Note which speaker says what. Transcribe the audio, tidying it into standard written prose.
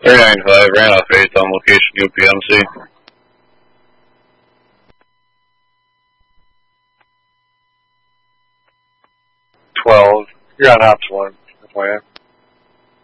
Speaker 1: 395, ran off 8th on location UPMC.
Speaker 2: 12, you're on Ops 1, FYI.